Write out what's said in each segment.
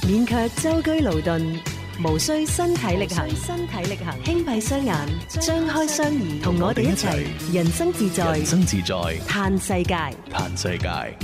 免卻舟車勞頓，無需身體力行，輕閉雙眼，張開雙耳，同我哋一齊人生自在，嘆世界。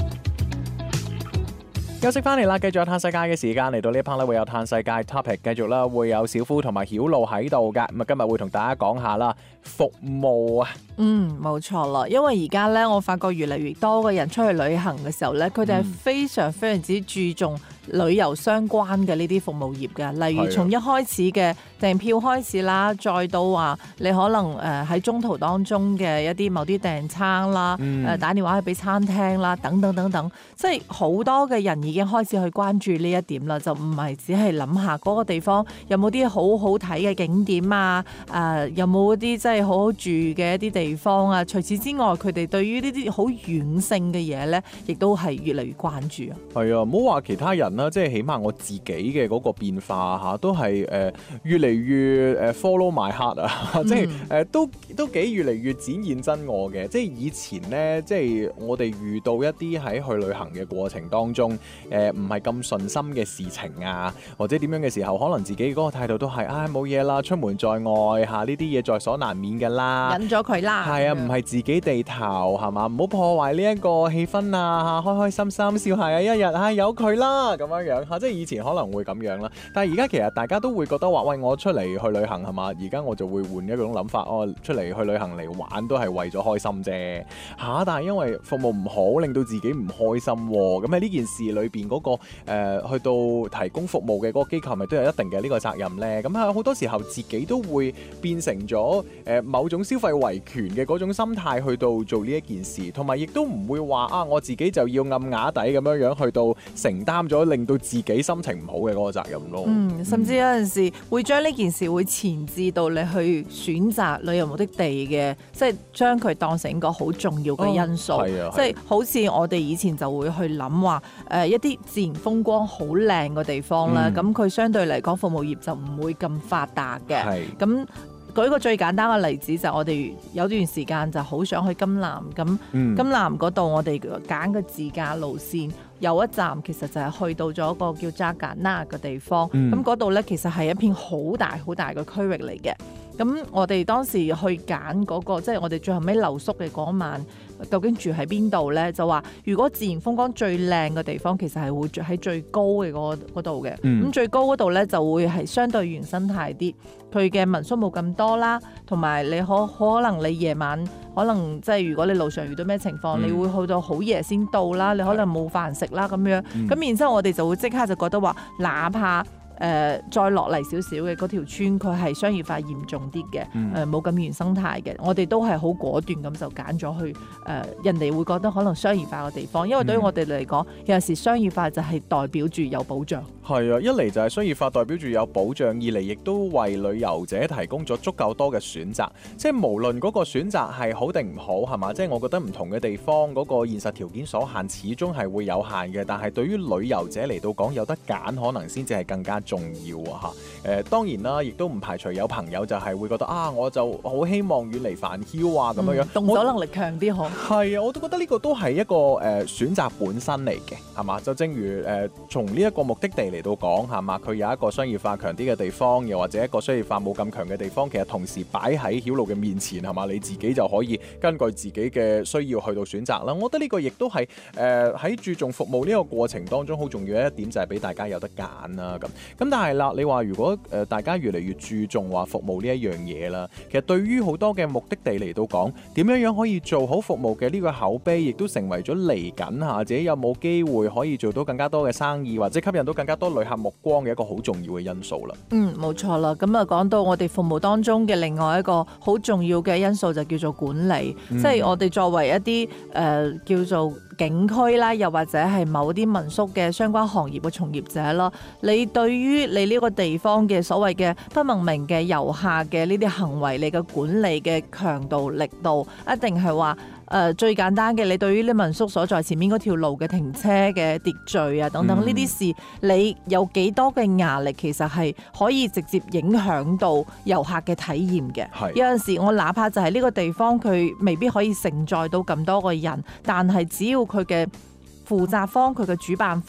休息翻嚟啦，繼續有嘆世界嘅時間，嚟到呢一 part 咧會有嘆世界 topic， 繼續啦會有小夫同埋曉露喺度噶，咁啊今日會同大家講下啦服務啊。 冇錯啦，因為而家咧我發覺越嚟越多嘅人出去旅行嘅時候咧，佢哋係非常非常之注重旅遊相關嘅呢啲服務業嘅，例如從一開始嘅訂票開始啦，再到話你可能喺中途當中嘅一啲某啲訂餐啦，打電話去俾餐廳啦，等等等等，即係好多嘅人已經開始去關注呢一點啦，就唔係只係諗下嗰個地方有冇啲好好睇嘅景點啊，有冇啲即係好好住嘅一啲地方啊。除此之外，佢哋對於呢啲好軟性嘅嘢咧，亦都係越嚟越關注啊。 係啊，唔好話其他人啦，即係起碼我自己嘅嗰個變化嚇，都係越嚟越follow my heart 啊，即係都幾越嚟越展現真我嘅。即係以前咧，即係我哋遇到一啲喺去旅行嘅過程當中，唔係咁順心嘅事情啊，或者點樣嘅時候，可能自己嗰個態度都係冇嘢啦，出門在外嚇，呢啲嘢在所難免㗎啦， 忍咗佢啦。 係啊，唔係自己地頭係嘛，唔好破壞呢一個氣氛啊，開開心心笑下一日有佢啦咁樣嚇，即係以前可能會咁樣啦，但係而家其實大家都會覺得話，喂，我出嚟去旅行係嘛，而家我就會換一種諗法，出嚟去旅行嚟玩都係為咗開心啫嚇，但係因為服務唔好，令到自己唔開心喎，咁喺呢件事裏邊嗰個去到提供服務嘅嗰個機構，咪都有一定嘅呢個責任咧。咁啊好多時候自己都會變成咗某種消費維權嘅嗰種心態去到做呢一件事，同埋亦都唔會話我自己就要暗啞底咁樣去到承擔咗令到自己心情唔好嘅嗰個責任咯。 甚至有陣時會將呢件事會前置到你去選擇旅遊目的地嘅，即係將佢當成一個好重要嘅因素。即係好似我哋以前就會去諗話一啲自然風光好靚嘅地方啦，咁佢相對嚟講服務業就唔會咁發達嘅。咁舉個最簡單嘅例子，就我哋有段時間就好想去金南，咁金南嗰度我哋揀嘅自駕路線有一站其實就係去到咗一個叫扎尕那嘅地方，咁嗰度咧其實係一片好大好大嘅區域嚟嘅。咁我哋當時去揀嗰個，即係我哋最後尾留宿嘅嗰晚，究竟住喺邊度咧？就話如果自然風光最靚嘅地方，其實係會住喺最高嘅嗰度嘅。咁最高嗰度咧就會係相對原生態啲，佢嘅民宿冇咁多啦，同埋你可能你夜晚可能即係如果你路上遇到咩情況，你會去到好夜先到啦，你可能冇飯食啦咁樣。咁然之後我哋就會即刻就覺得話，哪怕再落嚟少少嘅嗰條村，佢係商業化嚴重啲嘅，冇咁原生態嘅，我哋都係好果斷咁就揀咗去人哋會覺得可能商業化嘅地方，因為對於我哋嚟講，有陣時商業化就係代表住有保障。 係啊，一嚟就係商業化代表住有保障，二嚟亦都為旅遊者提供咗足夠多嘅選擇，即係無論嗰個選擇係好定唔好，係嘛？即係我覺得唔同嘅地方嗰個現實條件所限，始終係會有限嘅。但係對於旅遊者嚟到講，有得揀可能先至係更加重要啊！嚇，當然啦，亦都唔排除有朋友就係會覺得我就好希望遠離煩囂啊咁樣樣， 動手能力強啲可。 係啊，我都覺得呢個都係一個選擇本身嚟嘅，係嘛？就正如從呢一個目的地嚟到講，係嘛？佢有一個商業化強啲嘅地方，又或者一個商業化冇咁強嘅地方，其實同時擺喺曉露嘅面前，係嘛？你自己就可以根據自己嘅需要去到選擇啦。我覺得呢個亦都係喺注重服務呢個過程當中好重要嘅一點，就係俾大家有得揀啦。咁但係啦，你話如果大家越嚟越注重話服務呢一樣嘢啦，其實對於好多嘅目的地嚟到講，點樣可以做好服務嘅呢個口碑，亦都成為咗嚟緊自己有冇機會可以做到更加多嘅生意，或者吸引到更加多旅客目光嘅一個好重要嘅因素啦。 冇錯啦。咁啊，講到我哋服務當中嘅另外一個好重要嘅因素就叫做管理，即係我哋作為一啲叫做景區啦，又或者係某啲民宿嘅相關行業嘅從業者啦，你對於你呢個地方嘅所謂嘅不文明嘅遊客嘅呢啲行為，你嘅管理嘅強度力度，一定係話最簡單嘅，你對於呢民宿所在前面嗰條路嘅停車嘅秩序啊等等呢啲事，你有幾多嘅壓力，其實係可以直接影響到遊客嘅體驗嘅。有陣時我哪怕就係呢個地方佢未必可以承載到咁多個人，但係只要佢嘅負責方佢嘅主辦方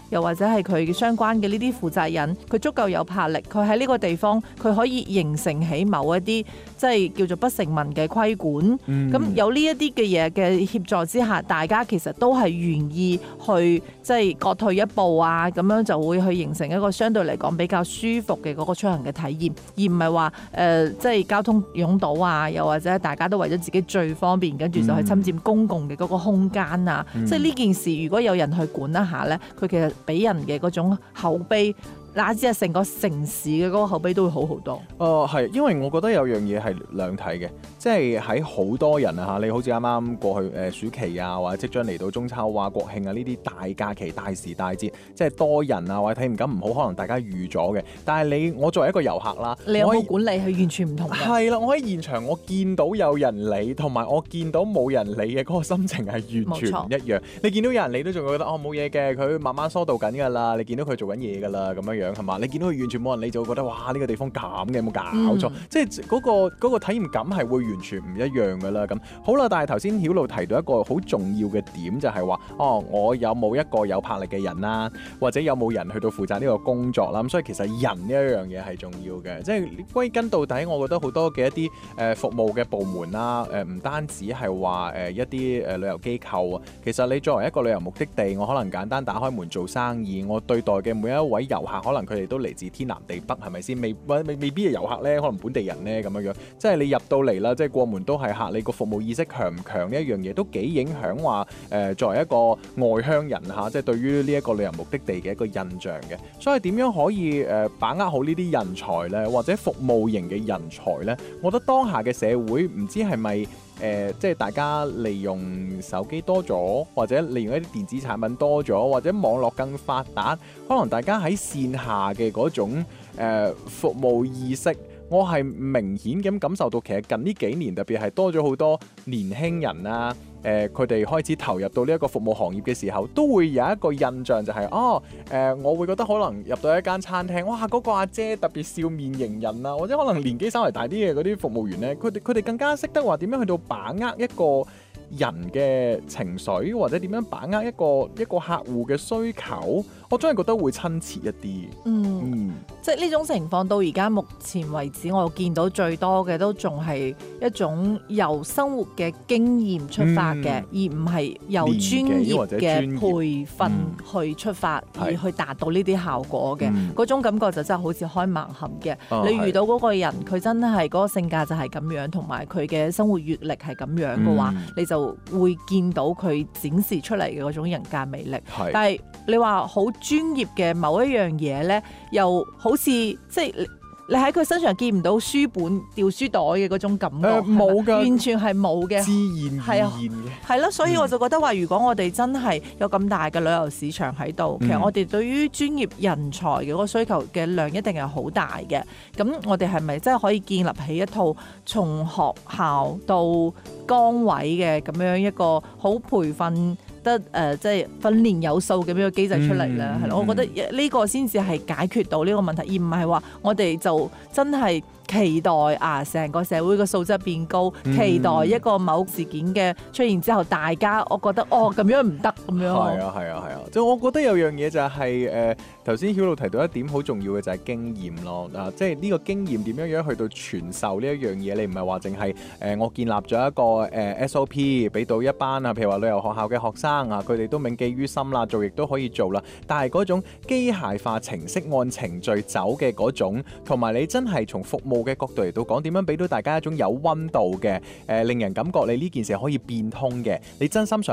又或者係佢相關嘅呢啲負責人，佢足夠有魄力，佢喺呢個地方佢可以形成起某一啲即係叫做不成文嘅規管。咁有呢一啲嘅嘢嘅協助之下，大家其實都係願意去即係各退一步啊，咁樣就會去形成一個相對嚟講比較舒服嘅嗰個出行嘅體驗，而唔係話即係交通擁堵啊，又或者大家都為咗自己最方便，跟住就去侵佔公共嘅嗰個空間啊。即係呢件事，如果有人去管一下咧，佢其實俾人嘅嗰種口碑，乃至係成個城市嘅嗰個口碑都會好好多。 係，因為我覺得有樣嘢係兩睇嘅，即係喺好多人啊嚇，你好似啱啱過去暑期啊，或者即將嚟到中秋啊、國慶啊呢啲大假期、大時大節，即係多人啊或者體驗感唔好，可能大家預咗嘅。但係我作為一個遊客啦， 你有冇管理係完全唔同嘅？係啦，我喺現場我見到有人理，同埋我見到冇人理嘅嗰個心情係完全唔一樣。你見到有人理都仲會覺得冇嘢嘅，佢慢慢疏導緊㗎啦。你見到佢做緊嘢㗎啦咁樣。係嘛？你見到佢完全冇人理，就會覺得哇！呢個地方咁嘅，有冇搞錯？即係嗰個體驗感係會完全唔一樣㗎啦。咁好啦，但係頭先曉露提到一個好重要嘅點，就係話我有冇一個有魄力嘅人啦，或者有冇人去到負責呢個工作啦。咁所以其實人呢一樣嘢係重要嘅。即係歸根到底，我覺得好多嘅一啲服務嘅部門啦，唔單止係話一啲旅遊機構啊。其實你作為一個旅遊目的地，我可能簡單打開門做生意，我對待嘅每一位遊客可能佢哋都嚟自天南地北，係咪先？未必係遊客咧，可能本地人咧咁樣。即係你入到嚟啦，即係過門都係客，你個服務意識強唔強呢一樣嘢都幾影響話作為一個外鄉人嚇，即係對於呢一個旅遊目的地嘅一個印象嘅。所以點樣可以把握好呢啲人才咧，或者服務型嘅人才咧？我覺得當下嘅社會唔知係咪即係大家利用手機多咗，或者利用一啲電子產品多咗，或者網絡更發達，可能大家喺線下嘅嗰種服務意識，我係明顯咁感受到，其實近呢幾年特別係多咗好多年輕人啊，佢哋開始投入到呢一個服務行業嘅時候，都會有一個印象就係我會覺得可能入到一間餐廳，哇嗰個阿姐特別笑面迎人啊，或者可能年紀稍微大啲嘅嗰啲服務員咧，佢哋更加識得話點樣去到把握一個人嘅情緒，或者點樣把握一個客戶嘅需求，我真係覺得會親切一啲。 即係呢種情況到而家目前為止，我見到最多嘅都仲係一種由生活嘅經驗出發嘅，而唔係由專業嘅培訓去出發，而去達到呢啲效果嘅。嗰種感覺就真係好似開盲盒嘅。你遇到嗰個人，佢真係嗰個性格就係咁樣，同埋佢嘅生活閲歷係咁樣嘅話，你就會見到佢展示出嚟嘅嗰種人格魅力。但係你話好專業嘅某一樣嘢咧，又好似即係你喺佢身上見唔到書本掉書袋嘅嗰種感覺，冇㗎，完全係冇嘅， 自然而然嘅。係咯，所以我就覺得話，如果我哋真係有咁大嘅旅遊市場喺度，其實我哋對於專業人才嘅嗰個需求嘅量一定係好大嘅。咁我哋係咪真係可以建立起一套從學校到崗位嘅咁樣一個好培訓得即係訓練有素咁樣嘅機制出嚟咧？係咯，我覺得呢個先至係解決到呢個問題，而唔係話我哋就真係期待成個社會嘅素質變高，期待一個某事件嘅出現之後，大家我覺得咁樣唔得咁樣。 係啊，即係我覺得有樣嘢就係頭先曉露提到一點好重要嘅就係經驗咯。即係呢個經驗點樣去到傳授呢一樣嘢，你唔係話淨係我建立咗一個SOP 俾到一班譬如話旅遊學校嘅學生佢哋都銘記於心啦，做亦都可以做啦。但係嗰種機械化程式按程序走嘅嗰種，同埋你真係從服務嘅角度嚟到講，點樣俾到大家一種有溫度嘅令人感覺你呢件事可以變通嘅，你真心想